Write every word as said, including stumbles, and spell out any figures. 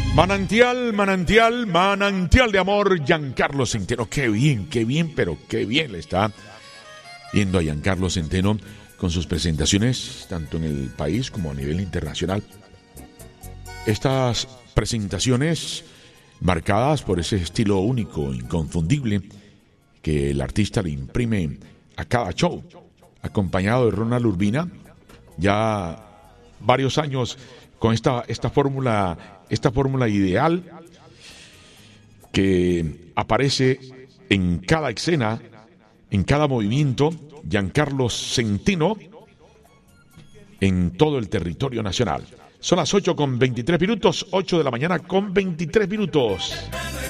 Manantial, manantial, manantial de amor, Giancarlo Centeno. Qué bien, qué bien, pero qué bien le está yendo a Giancarlo Centeno con sus presentaciones, tanto en el país como a nivel internacional. Estas presentaciones marcadas por ese estilo único, inconfundible, que el artista le imprime a cada show, acompañado de Ronald Urbina, ya varios años con esta, esta fórmula esta fórmula ideal que aparece en cada escena, en cada movimiento, Giancarlo Centeno en todo el territorio nacional. Son las ocho con veintitrés minutos, ocho de la mañana con veintitrés minutos.